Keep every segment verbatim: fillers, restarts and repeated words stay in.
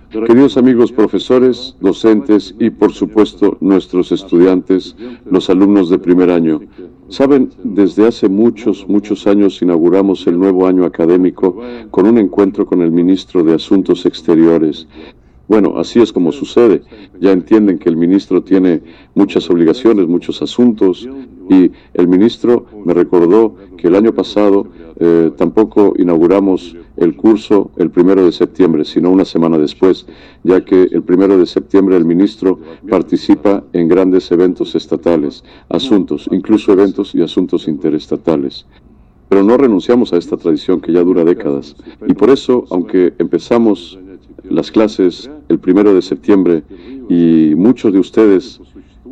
Queridos amigos profesores, docentes y, por supuesto, nuestros estudiantes, los alumnos de primer año. Saben, desde hace muchos, muchos años inauguramos el nuevo año académico con un encuentro con el ministro de Asuntos Exteriores. Bueno, así es como sucede. Ya entienden que el ministro tiene muchas obligaciones, muchos asuntos, y el ministro me recordó que el año pasado eh, tampoco inauguramos el curso el primero de septiembre, sino una semana después, ya que el primero de septiembre el ministro participa en grandes eventos estatales, asuntos, incluso eventos y asuntos interestatales. Pero no renunciamos a esta tradición que ya dura décadas, y por eso, aunque empezamos las clases el primero de septiembre y muchos de ustedes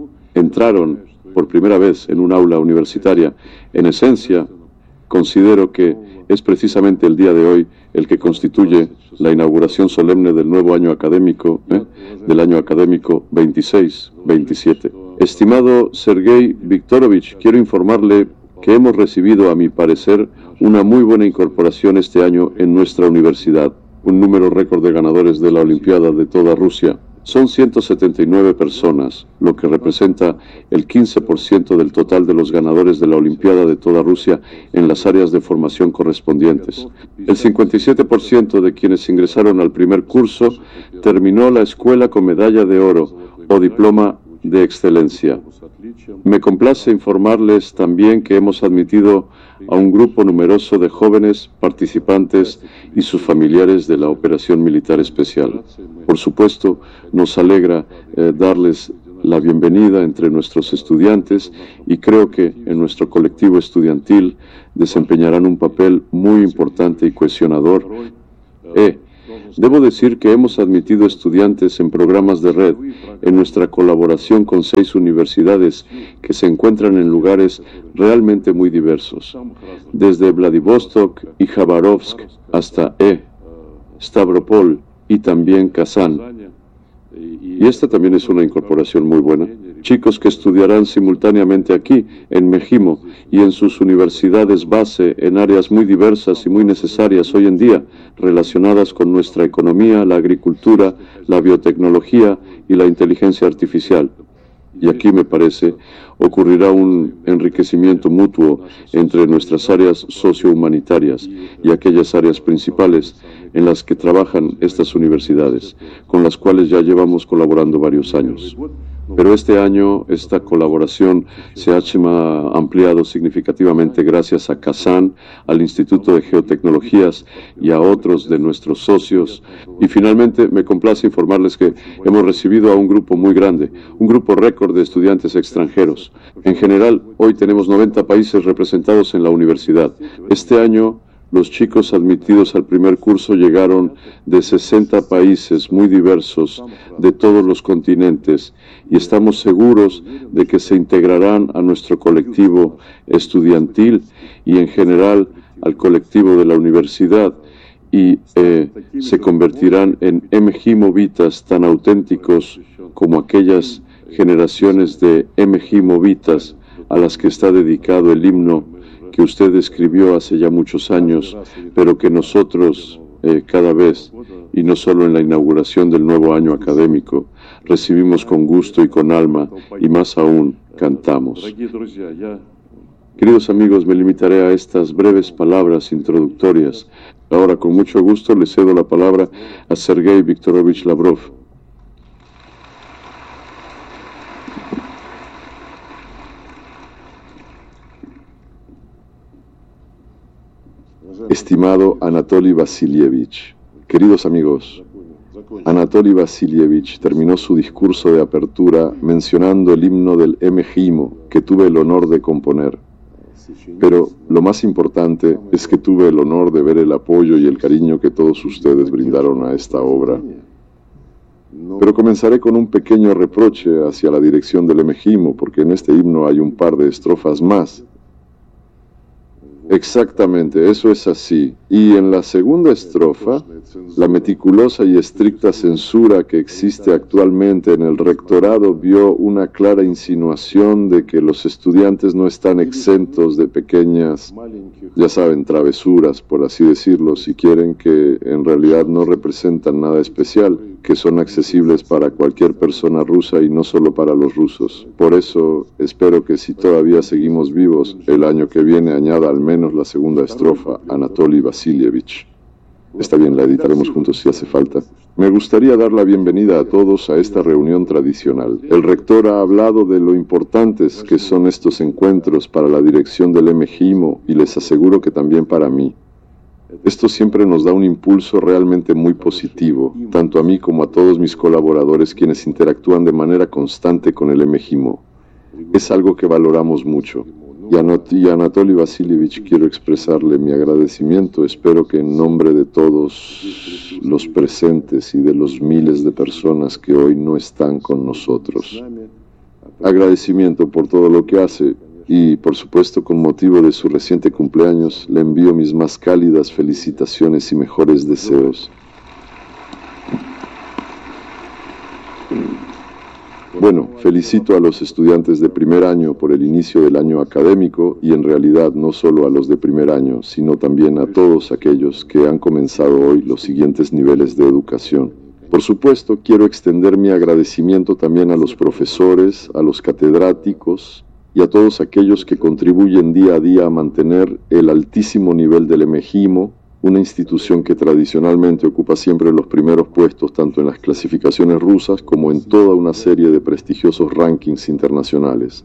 entraron por primera vez en un aula universitaria, en esencia, considero que es precisamente el día de hoy el que constituye la inauguración solemne del nuevo año académico, ¿eh? del año académico veintiséis veintisiete. Estimado Sergei Viktorovich, quiero informarle que hemos recibido, a mi parecer, una muy buena incorporación este año en nuestra universidad, un número récord de ganadores de la Olimpiada de toda Rusia. Son ciento setenta y nueve personas, lo que representa el quince por ciento del total de los ganadores de la Olimpiada de toda Rusia en las áreas de formación correspondientes. El cincuenta y siete por ciento de quienes ingresaron al primer curso terminó la escuela con medalla de oro o diploma de excelencia. Me complace informarles también que hemos admitido a un grupo numeroso de jóvenes participantes y sus familiares de la operación militar especial. Por supuesto, nos alegra eh, darles la bienvenida entre nuestros estudiantes y creo que en nuestro colectivo estudiantil desempeñarán un papel muy importante y cohesionador. Eh, Debo decir que hemos admitido estudiantes en programas de red en nuestra colaboración con seis universidades que se encuentran en lugares realmente muy diversos, desde Vladivostok y Khabarovsk hasta E, Stavropol y también Kazán. Y esta también es una incorporación muy buena. Chicos que estudiarán simultáneamente aquí, en Mejimo, y en sus universidades base en áreas muy diversas y muy necesarias hoy en día, relacionadas con nuestra economía, la agricultura, la biotecnología y la inteligencia artificial. Y aquí, me parece, ocurrirá un enriquecimiento mutuo entre nuestras áreas sociohumanitarias y aquellas áreas principales en las que trabajan estas universidades, con las cuales ya llevamos colaborando varios años. Pero este año esta colaboración se ha ampliado significativamente gracias a Kazán, al Instituto de Geotecnologías y a otros de nuestros socios. Y finalmente me complace informarles que hemos recibido a un grupo muy grande, un grupo récord de estudiantes extranjeros. En general, hoy tenemos noventa países representados en la universidad. Este año los chicos admitidos al primer curso llegaron de sesenta países muy diversos de todos los continentes y estamos seguros de que se integrarán a nuestro colectivo estudiantil y en general al colectivo de la universidad y eh, se convertirán en emejimovitas tan auténticos como aquellas generaciones de emejimovitas a las que está dedicado el himno que usted escribió hace ya muchos años, pero que nosotros eh, cada vez, y no solo en la inauguración del nuevo año académico, recibimos con gusto y con alma, y más aún, cantamos. Queridos amigos, me limitaré a estas breves palabras introductorias. Ahora, con mucho gusto, le cedo la palabra a Sergei Viktorovich Lavrov. Estimado Anatoly Vasilievich, queridos amigos, Anatoly Vasilievich terminó su discurso de apertura mencionando el himno del Emejimo que tuve el honor de componer. Pero lo más importante es que tuve el honor de ver el apoyo y el cariño que todos ustedes brindaron a esta obra. Pero comenzaré con un pequeño reproche hacia la dirección del Emejimo, porque en este himno hay un par de estrofas más. Exactamente, eso es así. Y en la segunda estrofa La meticulosa y estricta censura que existe actualmente en el rectorado vio una clara insinuación de que los estudiantes no están exentos de pequeñas, ya saben, travesuras, por así decirlo, si quieren, que en realidad no representan nada especial, que son accesibles para cualquier persona rusa y no solo para los rusos. Por eso espero que si todavía seguimos vivos, el año que viene añada al menos la segunda estrofa, Anatoly Vasilievich. Está bien, la editaremos juntos si hace falta. Me gustaría dar la bienvenida a todos a esta reunión tradicional. El rector ha hablado de lo importantes que son estos encuentros para la dirección del M G I M O y les aseguro que también para mí. Esto siempre nos da un impulso realmente muy positivo, tanto a mí como a todos mis colaboradores quienes interactúan de manera constante con el M G I M O. Es algo que valoramos mucho. Y a Anatoly Vasilievich quiero expresarle mi agradecimiento. Espero que en nombre de todos los presentes y de los miles de personas que hoy no están con nosotros. Agradecimiento por todo lo que hace y, por supuesto, con motivo de su reciente cumpleaños, le envío mis más cálidas felicitaciones y mejores deseos. Bueno, felicito a los estudiantes de primer año por el inicio del año académico y en realidad no solo a los de primer año, sino también a todos aquellos que han comenzado hoy los siguientes niveles de educación. Por supuesto, quiero extender mi agradecimiento también a los profesores, a los catedráticos y a todos aquellos que contribuyen día a día a mantener el altísimo nivel del M G I M O, una institución que tradicionalmente ocupa siempre los primeros puestos tanto en las clasificaciones rusas como en toda una serie de prestigiosos rankings internacionales.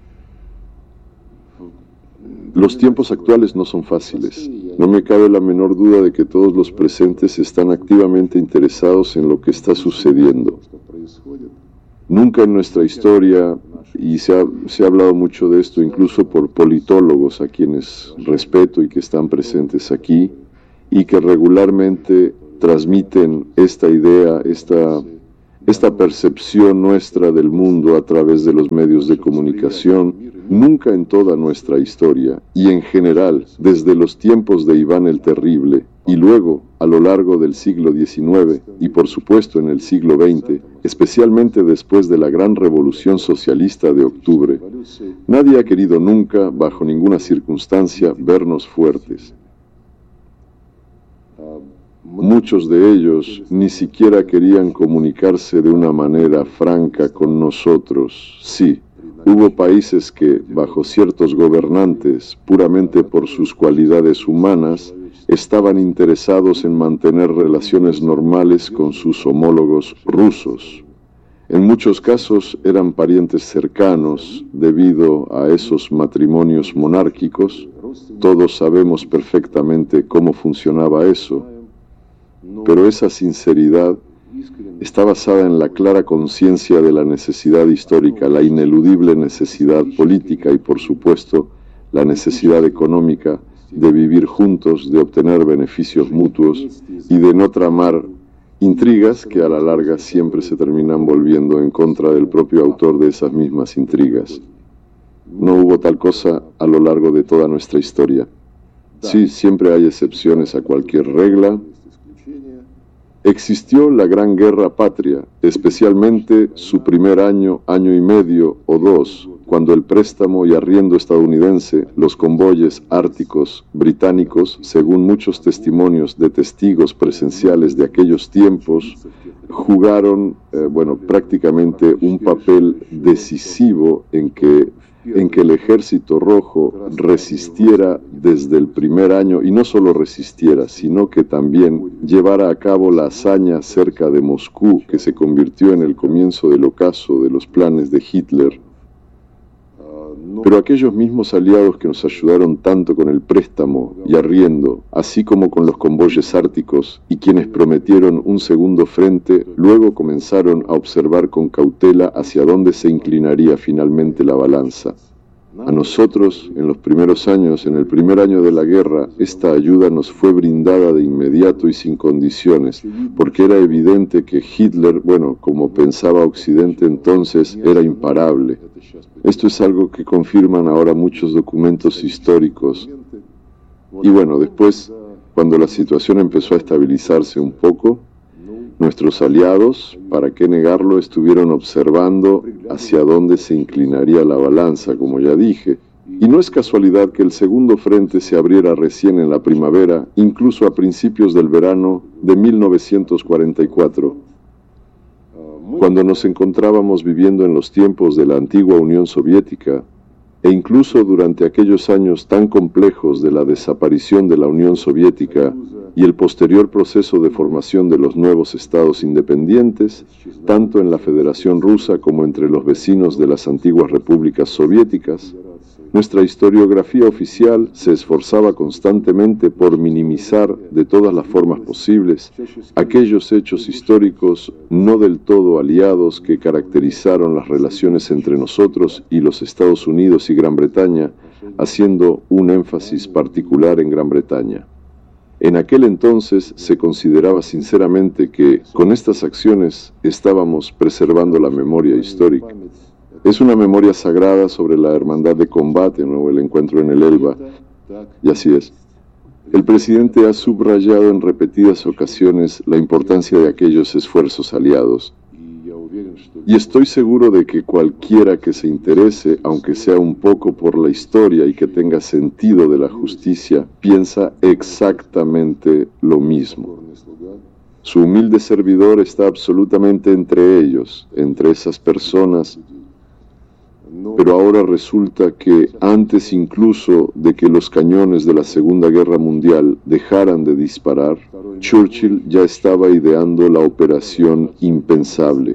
Los tiempos actuales no son fáciles. No me cabe la menor duda de que todos los presentes están activamente interesados en lo que está sucediendo. Nunca en nuestra historia, y se ha, se ha hablado mucho de esto incluso por politólogos a quienes respeto y que están presentes aquí, y que regularmente transmiten esta idea, esta, esta percepción nuestra del mundo a través de los medios de comunicación. Nunca en toda nuestra historia, y en general, desde los tiempos de Iván el Terrible, y luego a lo largo del siglo diecinueve, y por supuesto en el siglo veinte, especialmente después de la gran revolución socialista de octubre, nadie ha querido nunca, bajo ninguna circunstancia, vernos fuertes. Muchos de ellos ni siquiera querían comunicarse de una manera franca con nosotros. Sí, hubo países que, bajo ciertos gobernantes, puramente por sus cualidades humanas, estaban interesados en mantener relaciones normales con sus homólogos rusos. En muchos casos eran parientes cercanos debido a esos matrimonios monárquicos. Todos sabemos perfectamente cómo funcionaba eso. Pero esa sinceridad está basada en la clara conciencia de la necesidad histórica, la ineludible necesidad política y, por supuesto, la necesidad económica de vivir juntos, de obtener beneficios mutuos y de no tramar intrigas que a la larga siempre se terminan volviendo en contra del propio autor de esas mismas intrigas. No hubo tal cosa a lo largo de toda nuestra historia. Sí, siempre hay excepciones a cualquier regla. Existió la Gran Guerra Patria, especialmente su primer año, año y medio o dos, cuando el préstamo y arriendo estadounidense, los convoyes árticos británicos, según muchos testimonios de testigos presenciales de aquellos tiempos, jugaron, eh, bueno, prácticamente un papel decisivo en que en que el Ejército Rojo resistiera desde el primer año, y no solo resistiera, sino que también llevara a cabo la hazaña cerca de Moscú, que se convirtió en el comienzo del ocaso de los planes de Hitler. Pero aquellos mismos aliados que nos ayudaron tanto con el préstamo y arriendo, así como con los convoyes árticos, y quienes prometieron un segundo frente, luego comenzaron a observar con cautela hacia dónde se inclinaría finalmente la balanza. A nosotros, en los primeros años, en el primer año de la guerra, esta ayuda nos fue brindada de inmediato y sin condiciones, porque era evidente que Hitler, bueno, como pensaba Occidente entonces, era imparable. Esto es algo que confirman ahora muchos documentos históricos. Y bueno, después, cuando la situación empezó a estabilizarse un poco, nuestros aliados, para qué negarlo, estuvieron observando hacia dónde se inclinaría la balanza, como ya dije. Y no es casualidad que el segundo frente se abriera recién en la primavera, incluso a principios del verano de mil novecientos cuarenta y cuatro, cuando nos encontrábamos viviendo en los tiempos de la antigua Unión Soviética, e incluso durante aquellos años tan complejos de la desaparición de la Unión Soviética y el posterior proceso de formación de los nuevos estados independientes, tanto en la Federación Rusa como entre los vecinos de las antiguas repúblicas soviéticas, nuestra historiografía oficial se esforzaba constantemente por minimizar de todas las formas posibles aquellos hechos históricos no del todo aliados que caracterizaron las relaciones entre nosotros y los Estados Unidos y Gran Bretaña, haciendo un énfasis particular en Gran Bretaña. En aquel entonces se consideraba sinceramente que con estas acciones estábamos preservando la memoria histórica. Es una memoria sagrada sobre la hermandad de combate, ¿no? El encuentro en el Elba, y así es. El presidente ha subrayado en repetidas ocasiones la importancia de aquellos esfuerzos aliados. Y estoy seguro de que cualquiera que se interese, aunque sea un poco por la historia y que tenga sentido de la justicia, piensa exactamente lo mismo. Su humilde servidor está absolutamente entre ellos, entre esas personas. Pero ahora resulta que antes incluso de que los cañones de la Segunda Guerra Mundial dejaran de disparar, Churchill ya estaba ideando la operación impensable.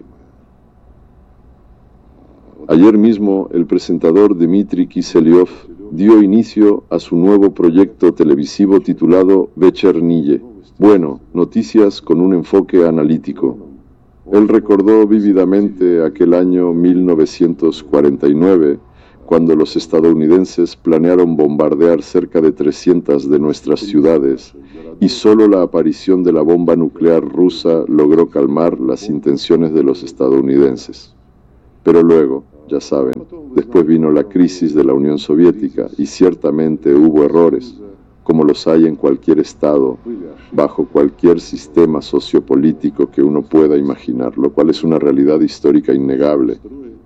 Ayer mismo el presentador Dmitry Kiselyov dio inicio a su nuevo proyecto televisivo titulado Vechernille. Bueno, noticias con un enfoque analítico. Él recordó vívidamente aquel año mil novecientos cuarenta y nueve, cuando los estadounidenses planearon bombardear cerca de trescientas de nuestras ciudades, y solo la aparición de la bomba nuclear rusa logró calmar las intenciones de los estadounidenses. Pero luego, ya saben, después vino la crisis de la Unión Soviética, y ciertamente hubo errores, como los hay en cualquier estado, bajo cualquier sistema sociopolítico que uno pueda imaginar, lo cual es una realidad histórica innegable.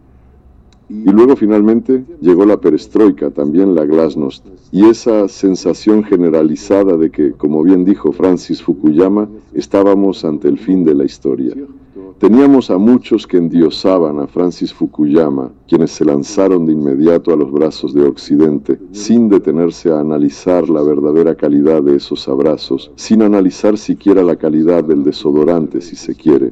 Y luego finalmente llegó la perestroika, también la glasnost, y esa sensación generalizada de que, como bien dijo Francis Fukuyama, estábamos ante el fin de la historia. Teníamos a muchos que endiosaban a Francis Fukuyama, quienes se lanzaron de inmediato a los brazos de Occidente, sin detenerse a analizar la verdadera calidad de esos abrazos, sin analizar siquiera la calidad del desodorante, si se quiere.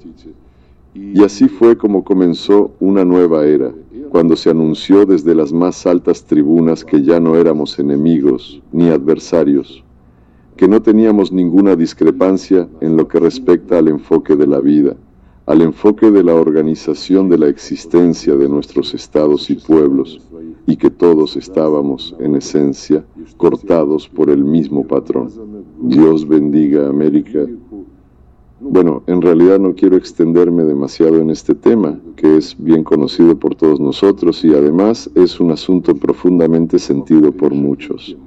Y así fue como comenzó una nueva era, cuando se anunció desde las más altas tribunas que ya no éramos enemigos ni adversarios, que no teníamos ninguna discrepancia en lo que respecta al enfoque de la vida, al enfoque de la organización de la existencia de nuestros estados y pueblos, y que todos estábamos, en esencia, cortados por el mismo patrón. Dios bendiga a América. Bueno, en realidad no quiero extenderme demasiado en este tema, que es bien conocido por todos nosotros y además es un asunto profundamente sentido por muchos.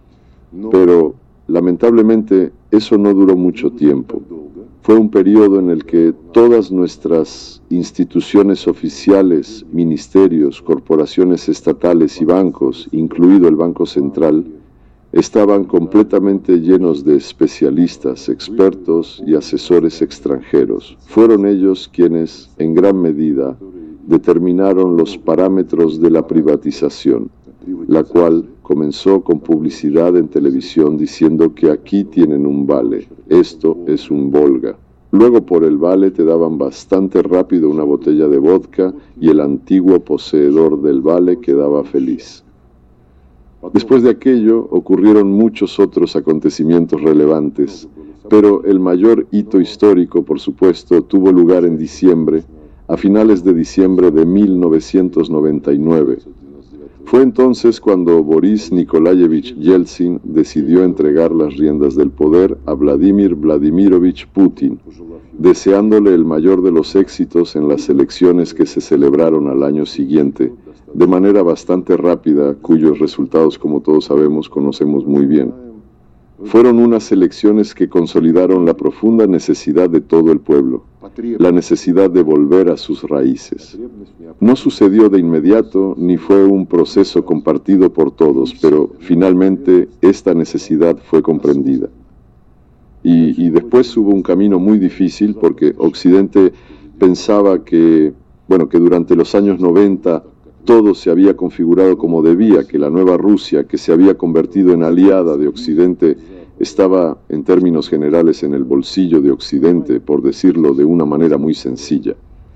Pero, lamentablemente, eso no duró mucho tiempo. Fue un periodo en el que todas nuestras instituciones oficiales, ministerios, corporaciones estatales y bancos, incluido el Banco Central, estaban completamente llenos de especialistas, expertos y asesores extranjeros. Fueron ellos quienes, en gran medida, determinaron los parámetros de la privatización, la cual comenzó con publicidad en televisión diciendo que aquí tienen un vale, esto es un Volga. Luego por el vale te daban bastante rápido una botella de vodka y el antiguo poseedor del vale quedaba feliz. Después de aquello ocurrieron muchos otros acontecimientos relevantes, pero el mayor hito histórico, por supuesto, tuvo lugar en diciembre, a finales de diciembre de mil novecientos noventa y nueve. Fue entonces cuando Boris Nikolayevich Yeltsin decidió entregar las riendas del poder a Vladimir Vladimirovich Putin, deseándole el mayor de los éxitos en las elecciones que se celebraron al año siguiente, de manera bastante rápida, cuyos resultados, como todos sabemos, conocemos muy bien. Fueron unas elecciones que consolidaron la profunda necesidad de todo el pueblo, la necesidad de volver a sus raíces. No sucedió de inmediato ni fue un proceso compartido por todos, pero finalmente esta necesidad fue comprendida. Y, y después hubo un camino muy difícil porque Occidente pensaba que, bueno, que durante los años noventa todo se había configurado como debía, que la nueva Rusia, que se había convertido en aliada de Occidente, estaba en términos generales en el bolsillo de Occidente, por decirlo de una manera muy sencilla.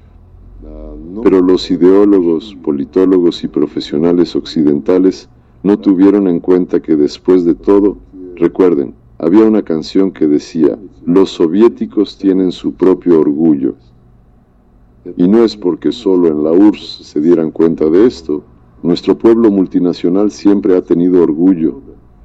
Pero los ideólogos, politólogos y profesionales occidentales no tuvieron en cuenta que después de todo, recuerden, había una canción que decía, los soviéticos tienen su propio orgullo. Y no es porque solo en la U R S S se dieran cuenta de esto, nuestro pueblo multinacional siempre ha tenido orgullo.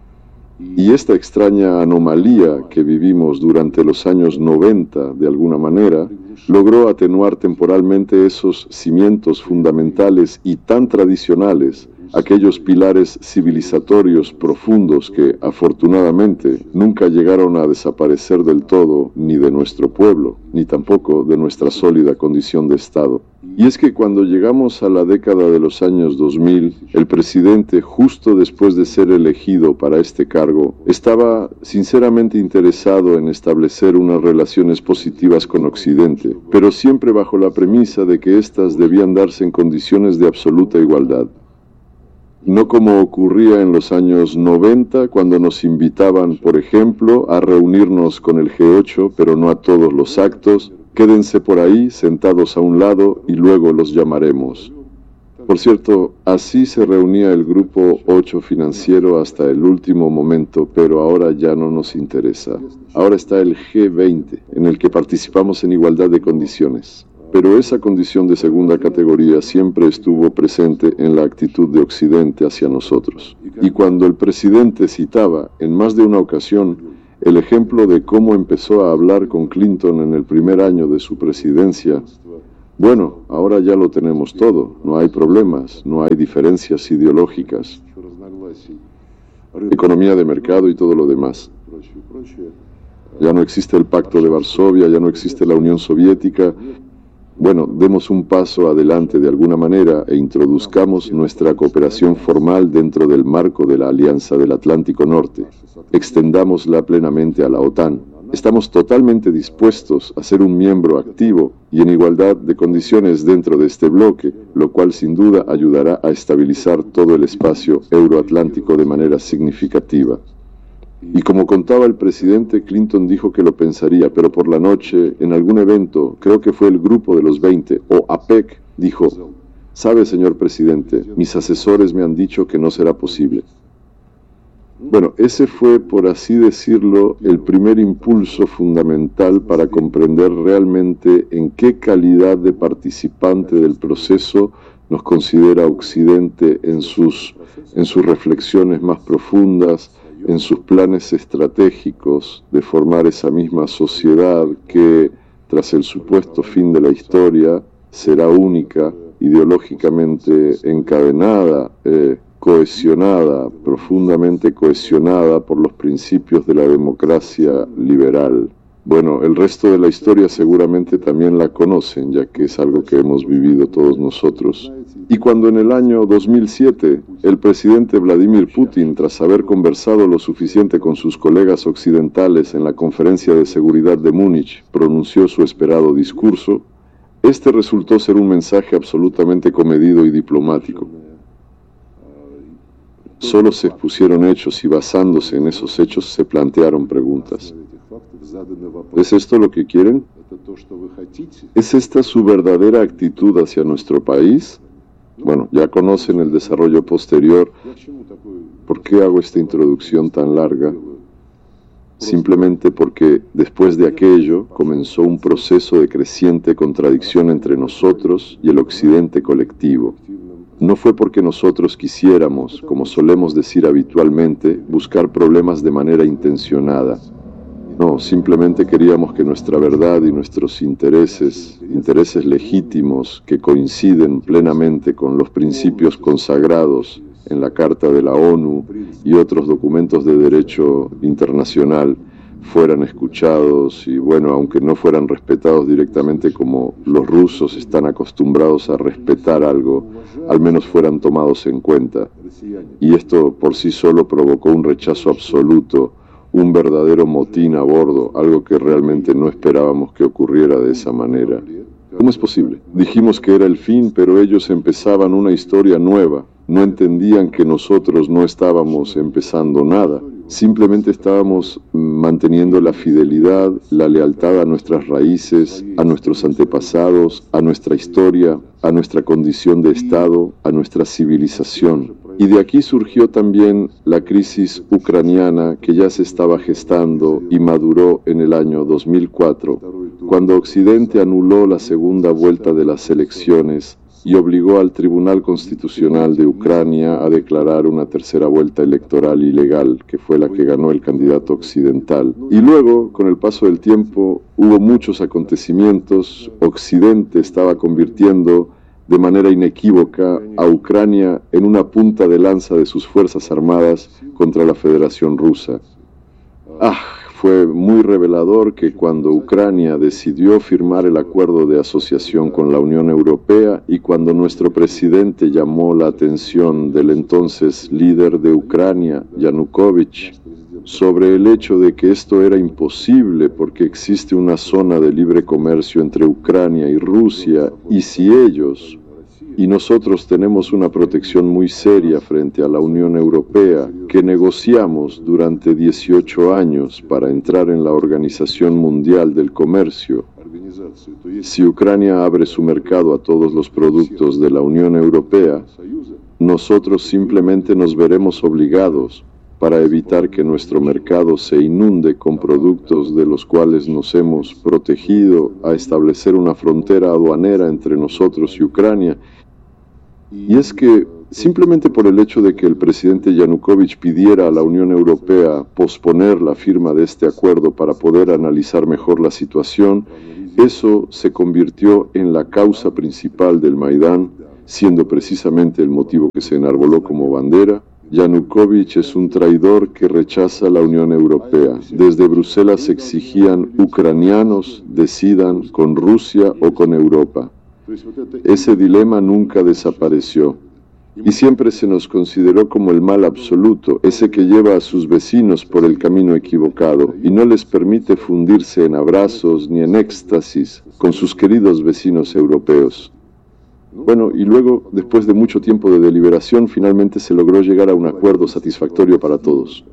Y esta extraña anomalía que vivimos durante los años noventa, de alguna manera, logró atenuar temporalmente esos cimientos fundamentales y tan tradicionales, aquellos pilares civilizatorios profundos que, afortunadamente, nunca llegaron a desaparecer del todo ni de nuestro pueblo, ni tampoco de nuestra sólida condición de Estado. Y es que cuando llegamos a la década de los años dos mil, el presidente, justo después de ser elegido para este cargo, estaba sinceramente interesado en establecer unas relaciones positivas con Occidente, pero siempre bajo la premisa de que éstas debían darse en condiciones de absoluta igualdad. No como ocurría en los años noventa, cuando nos invitaban, por ejemplo, a reunirnos con el G ocho, pero no a todos los actos. Quédense por ahí, sentados a un lado, y luego los llamaremos. Por cierto, así se reunía el Grupo ocho financiero hasta el último momento, pero ahora ya no nos interesa. Ahora está el G veinte, en el que participamos en igualdad de condiciones. Pero esa condición de segunda categoría siempre estuvo presente en la actitud de Occidente hacia nosotros. Y cuando el presidente citaba, en más de una ocasión, el ejemplo de cómo empezó a hablar con Clinton en el primer año de su presidencia, bueno, ahora ya lo tenemos todo, no hay problemas, no hay diferencias ideológicas, economía de mercado y todo lo demás. Ya no existe el Pacto de Varsovia, ya no existe la Unión Soviética. Bueno, demos un paso adelante de alguna manera e introduzcamos nuestra cooperación formal dentro del marco de la Alianza del Atlántico Norte. Extendámosla plenamente a la OTAN. Estamos totalmente dispuestos a ser un miembro activo y en igualdad de condiciones dentro de este bloque, lo cual sin duda ayudará a estabilizar todo el espacio euroatlántico de manera significativa. Y como contaba el presidente, Clinton dijo que lo pensaría, pero por la noche, en algún evento, creo que fue el Grupo de los veinte, o APEC, dijo, «Sabe, señor presidente, mis asesores me han dicho que no será posible». Bueno, ese fue, por así decirlo, el primer impulso fundamental para comprender realmente en qué calidad de participante del proceso nos considera Occidente en sus, en sus reflexiones más profundas, en sus planes estratégicos de formar esa misma sociedad que, tras el supuesto fin de la historia, será única, ideológicamente encadenada, eh, cohesionada, profundamente cohesionada por los principios de la democracia liberal. Bueno, el resto de la historia seguramente también la conocen, ya que es algo que hemos vivido todos nosotros. Y cuando en el año dos mil siete el presidente Vladimir Putin, tras haber conversado lo suficiente con sus colegas occidentales en la Conferencia de Seguridad de Múnich, pronunció su esperado discurso, este resultó ser un mensaje absolutamente comedido y diplomático. Solo se expusieron hechos y basándose en esos hechos se plantearon preguntas. ¿Es esto lo que quieren? ¿Es esta su verdadera actitud hacia nuestro país? Bueno, ya conocen el desarrollo posterior. ¿Por qué hago esta introducción tan larga? Simplemente porque después de aquello comenzó un proceso de creciente contradicción entre nosotros y el occidente colectivo. No fue porque nosotros quisiéramos, como solemos decir habitualmente, buscar problemas de manera intencionada. No, simplemente queríamos que nuestra verdad y nuestros intereses, intereses legítimos que coinciden plenamente con los principios consagrados en la Carta de la ONU y otros documentos de derecho internacional fueran escuchados y, bueno, aunque no fueran respetados directamente como los rusos están acostumbrados a respetar algo, al menos fueran tomados en cuenta. Y esto por sí solo provocó un rechazo absoluto, un verdadero motín a bordo, algo que realmente no esperábamos que ocurriera de esa manera. ¿Cómo es posible? Dijimos que era el fin, pero ellos empezaban una historia nueva. No entendían que nosotros no estábamos empezando nada. Simplemente estábamos manteniendo la fidelidad, la lealtad a nuestras raíces, a nuestros antepasados, a nuestra historia, a nuestra condición de Estado, a nuestra civilización. Y de aquí surgió también la crisis ucraniana que ya se estaba gestando y maduró en el año dos mil cuatro, cuando Occidente anuló la segunda vuelta de las elecciones y obligó al Tribunal Constitucional de Ucrania a declarar una tercera vuelta electoral ilegal, que fue la que ganó el candidato occidental. Y luego, con el paso del tiempo, hubo muchos acontecimientos. Occidente estaba convirtiendo de manera inequívoca a Ucrania en una punta de lanza de sus fuerzas armadas contra la Federación Rusa. Ah, fue muy revelador que cuando Ucrania decidió firmar el acuerdo de asociación con la Unión Europea y cuando nuestro presidente llamó la atención del entonces líder de Ucrania, Yanukovych, sobre el hecho de que esto era imposible porque existe una zona de libre comercio entre Ucrania y Rusia, y si ellos y nosotros tenemos una protección muy seria frente a la Unión Europea, que negociamos durante dieciocho años para entrar en la Organización Mundial del Comercio. Si Ucrania abre su mercado a todos los productos de la Unión Europea, nosotros simplemente nos veremos obligados, para evitar que nuestro mercado se inunde con productos de los cuales nos hemos protegido, a establecer una frontera aduanera entre nosotros y Ucrania. Y es que, simplemente por el hecho de que el presidente Yanukovych pidiera a la Unión Europea posponer la firma de este acuerdo para poder analizar mejor la situación, eso se convirtió en la causa principal del Maidán, siendo precisamente el motivo que se enarboló como bandera. Yanukovych es un traidor que rechaza la Unión Europea. Desde Bruselas exigían ucranianos decidan con Rusia o con Europa. Ese dilema nunca desapareció y siempre se nos consideró como el mal absoluto, ese que lleva a sus vecinos por el camino equivocado y no les permite fundirse en abrazos ni en éxtasis con sus queridos vecinos europeos. Bueno, y luego, después de mucho tiempo de deliberación, finalmente se logró llegar a un acuerdo satisfactorio para todos.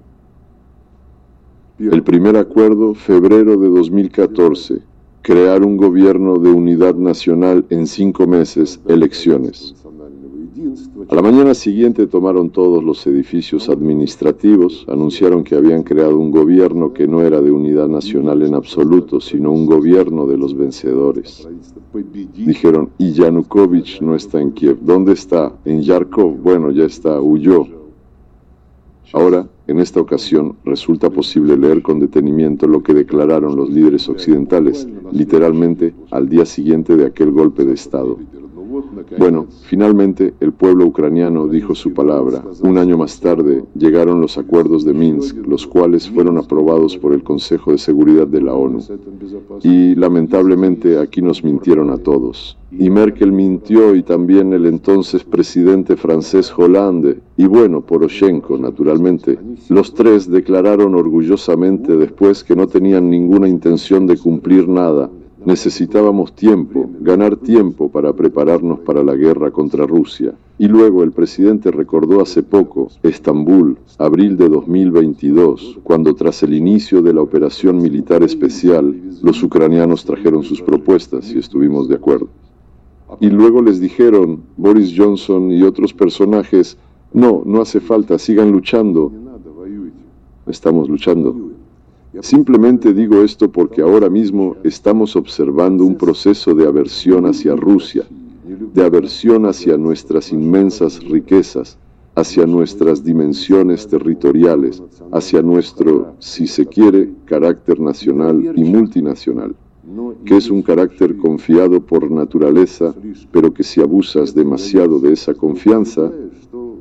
El primer acuerdo, febrero de dos mil catorce, crear un gobierno de unidad nacional en cinco meses, elecciones. A la mañana siguiente tomaron todos los edificios administrativos, anunciaron que habían creado un gobierno que no era de unidad nacional en absoluto, sino un gobierno de los vencedores. Dijeron, y Yanukovych no está en Kiev. ¿Dónde está? En Yarkov. Bueno, ya está, huyó. Ahora, en esta ocasión, resulta posible leer con detenimiento lo que declararon los líderes occidentales, literalmente al día siguiente de aquel golpe de Estado. Bueno, finalmente el pueblo ucraniano dijo su palabra. Un año más tarde llegaron los acuerdos de Minsk, los cuales fueron aprobados por el Consejo de Seguridad de la ONU. Y lamentablemente aquí nos mintieron a todos. Y Merkel mintió y también el entonces presidente francés Hollande, y bueno, Poroshenko, naturalmente. Los tres declararon orgullosamente después que no tenían ninguna intención de cumplir nada. Necesitábamos tiempo, ganar tiempo para prepararnos para la guerra contra Rusia. Y luego el presidente recordó hace poco, Estambul, abril de dos mil veintidós, cuando tras el inicio de la operación militar especial, los ucranianos trajeron sus propuestas y estuvimos de acuerdo. Y luego les dijeron, Boris Johnson y otros personajes, no, no hace falta, sigan luchando. Estamos luchando. Simplemente digo esto porque ahora mismo estamos observando un proceso de aversión hacia Rusia, de aversión hacia nuestras inmensas riquezas, hacia nuestras dimensiones territoriales, hacia nuestro, si se quiere, carácter nacional y multinacional, que es un carácter confiado por naturaleza, pero que si abusas demasiado de esa confianza,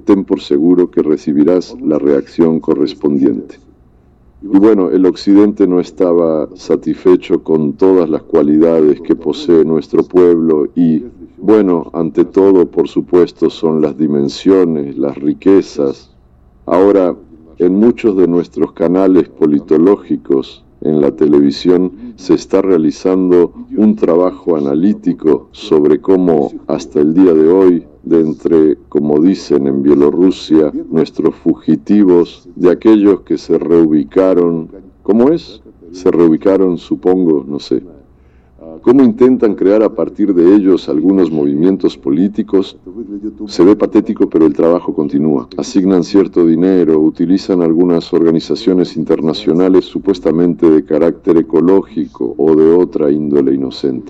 ten por seguro que recibirás la reacción correspondiente. Y bueno, el Occidente no estaba satisfecho con todas las cualidades que posee nuestro pueblo y, bueno, ante todo, por supuesto, son las dimensiones, las riquezas. Ahora, en muchos de nuestros canales politológicos, en la televisión, se está realizando un trabajo analítico sobre cómo, hasta el día de hoy, de entre, como dicen en Bielorrusia, nuestros fugitivos, de aquellos que se reubicaron, ¿cómo es? Se reubicaron, supongo, no sé. ¿Cómo intentan crear a partir de ellos algunos movimientos políticos? Se ve patético, pero el trabajo continúa. Asignan cierto dinero, utilizan algunas organizaciones internacionales supuestamente de carácter ecológico o de otra índole inocente.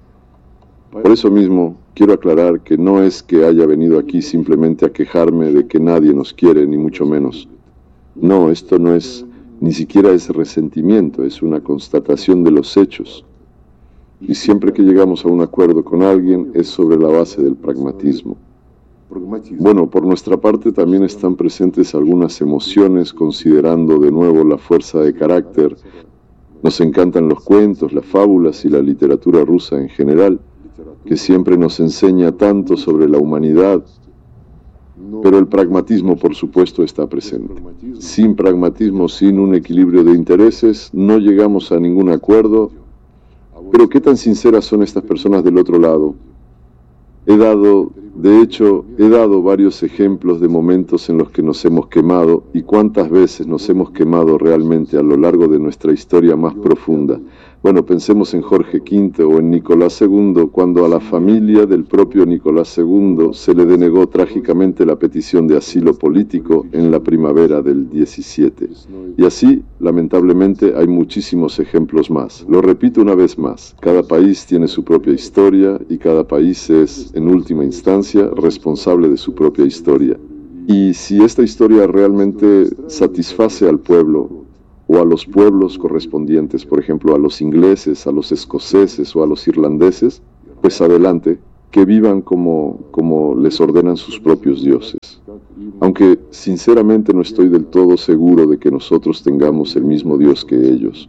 Por eso mismo, quiero aclarar que no es que haya venido aquí simplemente a quejarme de que nadie nos quiere, ni mucho menos. No, esto no es, ni siquiera es resentimiento, es una constatación de los hechos. Y siempre que llegamos a un acuerdo con alguien es sobre la base del pragmatismo. Bueno, por nuestra parte también están presentes algunas emociones considerando de nuevo la fuerza de carácter. Nos encantan los cuentos, las fábulas y la literatura rusa en general, que siempre nos enseña tanto sobre la humanidad, pero el pragmatismo, por supuesto, está presente. Sin pragmatismo, sin un equilibrio de intereses, no llegamos a ningún acuerdo. Pero ¿qué tan sinceras son estas personas del otro lado? He dado, de hecho, he dado varios ejemplos de momentos en los que nos hemos quemado y cuántas veces nos hemos quemado realmente a lo largo de nuestra historia más profunda. Bueno, pensemos en Jorge quinto o en Nicolás segundo, cuando a la familia del propio Nicolás segundo se le denegó trágicamente la petición de asilo político en la primavera del diecisiete. Y así, lamentablemente, hay muchísimos ejemplos más. Lo repito una vez más, cada país tiene su propia historia y cada país es, en última instancia, responsable de su propia historia. Y si esta historia realmente satisface al pueblo, o a los pueblos correspondientes, por ejemplo, a los ingleses, a los escoceses o a los irlandeses, pues adelante, que vivan como, como les ordenan sus propios dioses. Aunque sinceramente no estoy del todo seguro de que nosotros tengamos el mismo Dios que ellos.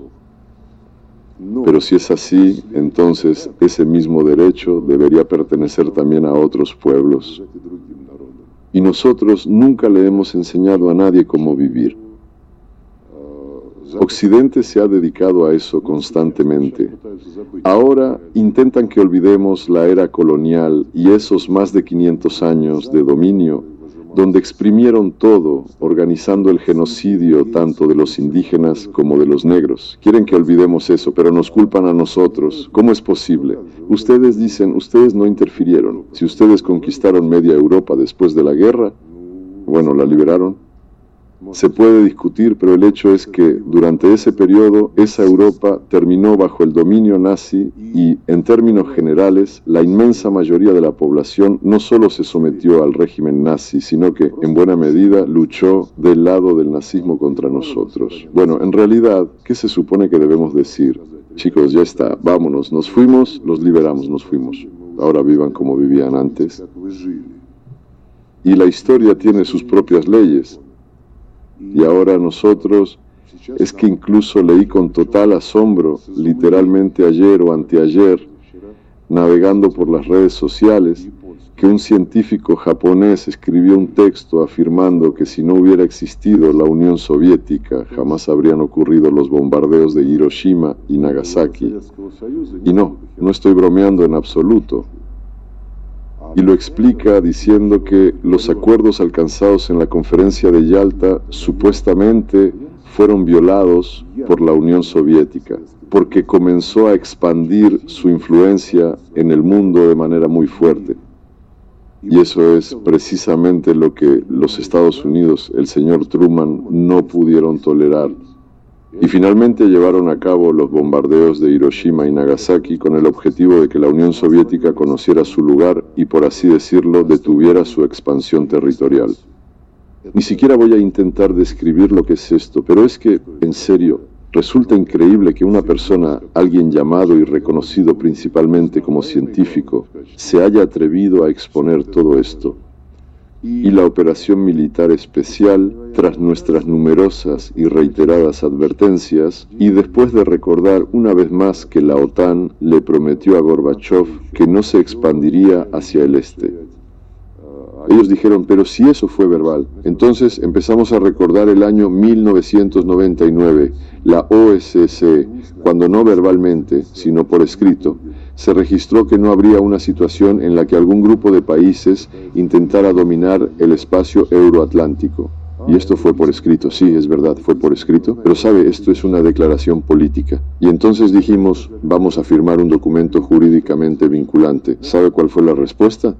Pero si es así, entonces ese mismo derecho debería pertenecer también a otros pueblos. Y nosotros nunca le hemos enseñado a nadie cómo vivir. Occidente se ha dedicado a eso constantemente. Ahora intentan que olvidemos la era colonial y esos más de quinientos años de dominio, donde exprimieron todo, organizando el genocidio tanto de los indígenas como de los negros. Quieren que olvidemos eso, pero nos culpan a nosotros. ¿Cómo es posible? Ustedes dicen, ustedes no interfirieron. Si ustedes conquistaron media Europa después de la guerra, bueno, la liberaron. Se puede discutir, pero el hecho es que durante ese periodo esa Europa terminó bajo el dominio nazi y, en términos generales, la inmensa mayoría de la población no solo se sometió al régimen nazi, sino que, en buena medida, luchó del lado del nazismo contra nosotros. Bueno, en realidad, ¿qué se supone que debemos decir? Chicos, ya está, vámonos, nos fuimos, los liberamos, nos fuimos. Ahora vivan como vivían antes. Y la historia tiene sus propias leyes. Y ahora nosotros, es que incluso leí con total asombro, literalmente ayer o anteayer, navegando por las redes sociales, que un científico japonés escribió un texto afirmando que si no hubiera existido la Unión Soviética, jamás habrían ocurrido los bombardeos de Hiroshima y Nagasaki. Y no, no estoy bromeando en absoluto. Y lo explica diciendo que los acuerdos alcanzados en la conferencia de Yalta supuestamente fueron violados por la Unión Soviética, porque comenzó a expandir su influencia en el mundo de manera muy fuerte. Y eso es precisamente lo que los Estados Unidos, el señor Truman, no pudieron tolerar. Y finalmente llevaron a cabo los bombardeos de Hiroshima y Nagasaki con el objetivo de que la Unión Soviética conociera su lugar y, por así decirlo, detuviera su expansión territorial. Ni siquiera voy a intentar describir lo que es esto, pero es que, en serio, resulta increíble que una persona, alguien llamado y reconocido principalmente como científico, se haya atrevido a exponer todo esto. y la operación militar especial, tras nuestras numerosas y reiteradas advertencias, y después de recordar una vez más que la OTAN le prometió a Gorbachov que no se expandiría hacia el este. Ellos dijeron, pero si eso fue verbal. Entonces empezamos a recordar el año mil novecientos noventa y nueve, la O S C E, cuando no verbalmente, sino por escrito, se registró que no habría una situación en la que algún grupo de países intentara dominar el espacio euroatlántico. Y esto fue por escrito, sí, es verdad, fue por escrito, pero sabe, esto es una declaración política. Y entonces dijimos, vamos a firmar un documento jurídicamente vinculante. ¿Sabe cuál fue la respuesta?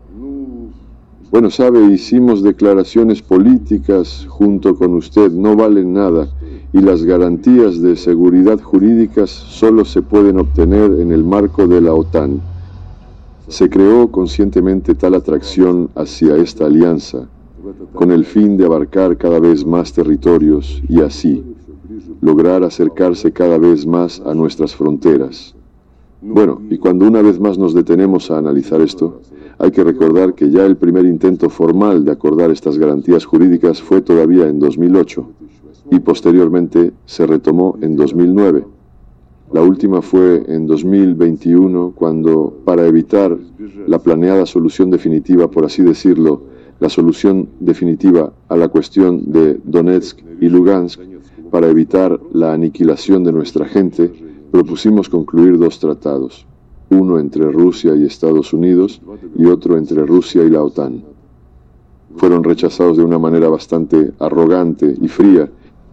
Bueno, sabe, hicimos declaraciones políticas junto con usted, no valen nada, y las garantías de seguridad jurídicas solo se pueden obtener en el marco de la OTAN. Se creó conscientemente tal atracción hacia esta alianza, con el fin de abarcar cada vez más territorios y así lograr acercarse cada vez más a nuestras fronteras. Bueno, y cuando una vez más nos detenemos a analizar esto, hay que recordar que ya el primer intento formal de acordar estas garantías jurídicas fue todavía en dos mil ocho y posteriormente se retomó en dos mil nueve. La última fue en dos mil veintiuno cuando, para evitar la planeada solución definitiva, por así decirlo, la solución definitiva a la cuestión de Donetsk y Lugansk, para evitar la aniquilación de nuestra gente, propusimos concluir dos tratados, uno entre Rusia y Estados Unidos y otro entre Rusia y la OTAN. Fueron rechazados de una manera bastante arrogante y fría.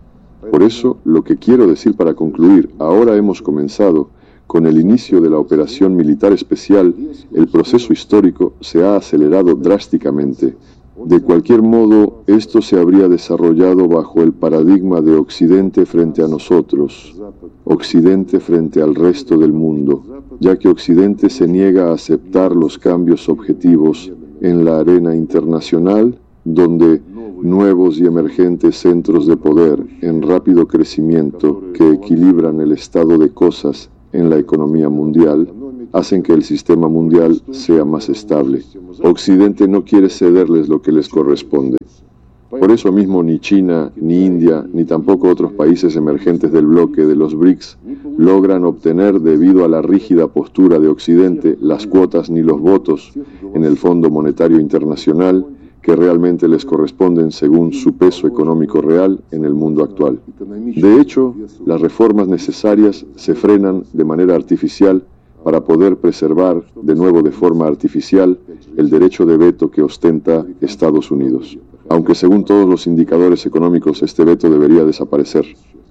Por eso, lo que quiero decir para concluir, ahora hemos comenzado, con el inicio de la operación militar especial, el proceso histórico se ha acelerado drásticamente. De cualquier modo, esto se habría desarrollado bajo el paradigma de Occidente frente a nosotros, Occidente frente al resto del mundo, ya que Occidente se niega a aceptar los cambios objetivos en la arena internacional, donde nuevos y emergentes centros de poder en rápido crecimiento que equilibran el estado de cosas en la economía mundial hacen que el sistema mundial sea más estable. Occidente no quiere cederles lo que les corresponde. Por eso mismo ni China, ni India, ni tampoco otros países emergentes del bloque de los BRICS logran obtener, debido a la rígida postura de Occidente, las cuotas ni los votos en el Fondo Monetario Internacional que realmente les corresponden según su peso económico real en el mundo actual. De hecho, las reformas necesarias se frenan de manera artificial para poder preservar, de nuevo de forma artificial, el derecho de veto que ostenta Estados Unidos. Aunque según todos los indicadores económicos este veto debería desaparecer.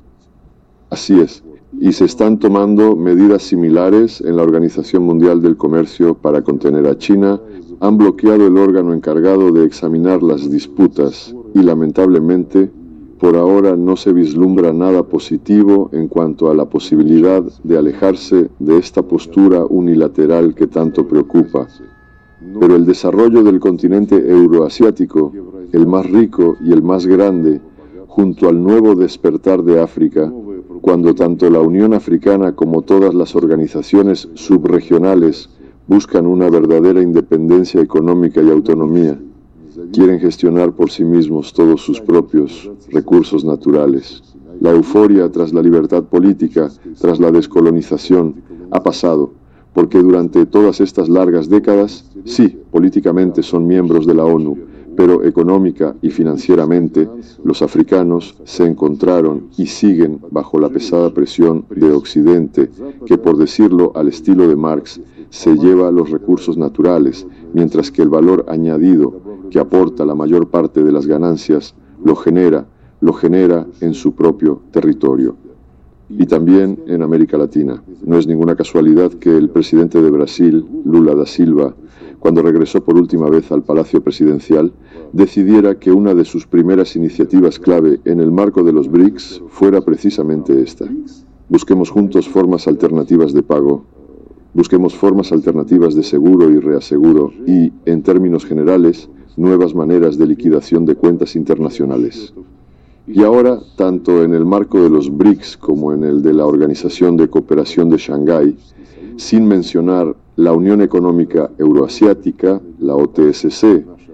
Así es, y se están tomando medidas similares en la Organización Mundial del Comercio para contener a China, han bloqueado el órgano encargado de examinar las disputas y lamentablemente por ahora no se vislumbra nada positivo en cuanto a la posibilidad de alejarse de esta postura unilateral que tanto preocupa. Pero el desarrollo del continente euroasiático, el más rico y el más grande, junto al nuevo despertar de África, cuando tanto la Unión Africana como todas las organizaciones subregionales buscan una verdadera independencia económica y autonomía, quieren gestionar por sí mismos todos sus propios recursos naturales. La euforia tras la libertad política, tras la descolonización, ha pasado, porque durante todas estas largas décadas, sí, políticamente son miembros de la ONU, pero económica y financieramente, los africanos se encontraron y siguen bajo la pesada presión de Occidente, que por decirlo al estilo de Marx, se lleva los recursos naturales, mientras que el valor añadido que aporta la mayor parte de las ganancias lo genera, lo genera en su propio territorio. Y también en América Latina. No es ninguna casualidad que el presidente de Brasil, Lula da Silva, cuando regresó por última vez al Palacio Presidencial, decidiera que una de sus primeras iniciativas clave en el marco de los BRICS fuera precisamente esta. Busquemos juntos formas alternativas de pago, busquemos formas alternativas de seguro y reaseguro y, en términos generales, nuevas maneras de liquidación de cuentas internacionales. Y ahora, tanto en el marco de los BRICS como en el de la Organización de Cooperación de Shanghái, sin mencionar la Unión Económica Euroasiática, la O T S C,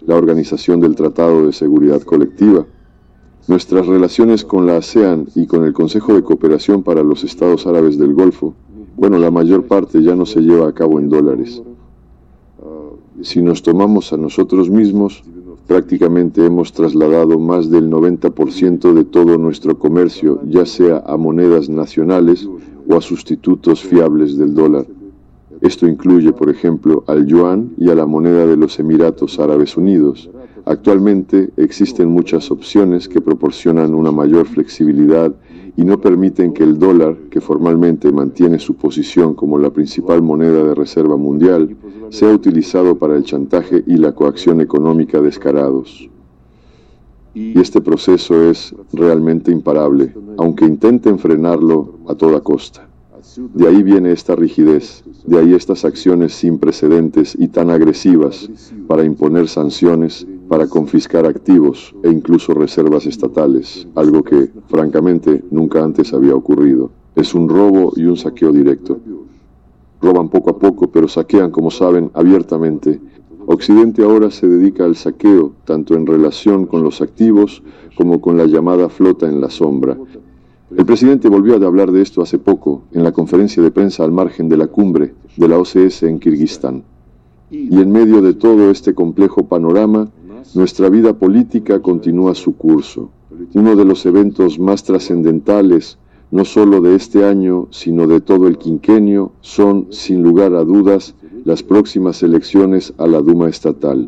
la Organización del Tratado de Seguridad Colectiva. Nuestras relaciones con la ASEAN y con el Consejo de Cooperación para los Estados Árabes del Golfo, bueno, la mayor parte ya no se lleva a cabo en dólares. Si nos tomamos a nosotros mismos, prácticamente hemos trasladado más del noventa por ciento de todo nuestro comercio, ya sea a monedas nacionales o a sustitutos fiables del dólar. Esto incluye, por ejemplo, al yuan y a la moneda de los Emiratos Árabes Unidos. Actualmente existen muchas opciones que proporcionan una mayor flexibilidad y no permiten que el dólar, que formalmente mantiene su posición como la principal moneda de reserva mundial, sea utilizado para el chantaje y la coacción económica descarados. Y este proceso es realmente imparable, aunque intenten frenarlo a toda costa. De ahí viene esta rigidez, de ahí estas acciones sin precedentes y tan agresivas para imponer sanciones, para confiscar activos e incluso reservas estatales, algo que, francamente, nunca antes había ocurrido. Es un robo y un saqueo directo. Roban poco a poco, pero saquean, como saben, abiertamente. Occidente ahora se dedica al saqueo, tanto en relación con los activos como con la llamada flota en la sombra. El presidente volvió a hablar de esto hace poco, en la conferencia de prensa al margen de la cumbre de la O C S en Kirguistán. Y en medio de todo este complejo panorama, nuestra vida política continúa su curso. Uno de los eventos más trascendentales, no solo de este año, sino de todo el quinquenio, son, sin lugar a dudas, las próximas elecciones a la Duma estatal.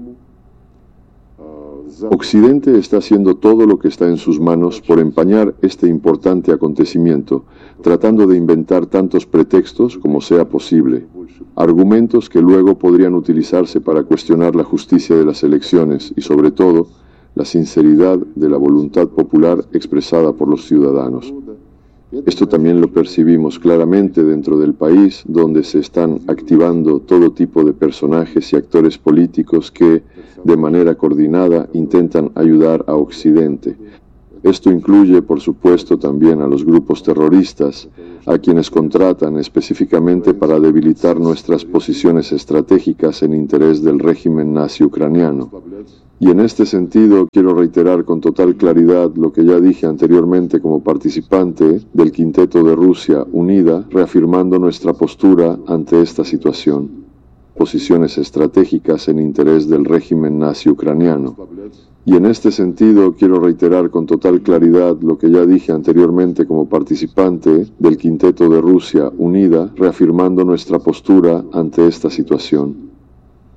Occidente está haciendo todo lo que está en sus manos por empañar este importante acontecimiento, tratando de inventar tantos pretextos como sea posible, argumentos que luego podrían utilizarse para cuestionar la justicia de las elecciones y, sobre todo, la sinceridad de la voluntad popular expresada por los ciudadanos. Esto también lo percibimos claramente dentro del país, donde se están activando todo tipo de personajes y actores políticos que, de manera coordinada, intentan ayudar a Occidente. Esto incluye, por supuesto, también a los grupos terroristas, a quienes contratan específicamente para debilitar nuestras posiciones estratégicas en interés del régimen nazi ucraniano. Y en este sentido quiero reiterar con total claridad lo que ya dije anteriormente como participante del Quinteto de Rusia Unida, reafirmando nuestra postura ante esta situación. Posiciones estratégicas en interés del régimen nazi ucraniano. Y en este sentido quiero reiterar con total claridad lo que ya dije anteriormente como participante del Quinteto de Rusia Unida, reafirmando nuestra postura ante esta situación.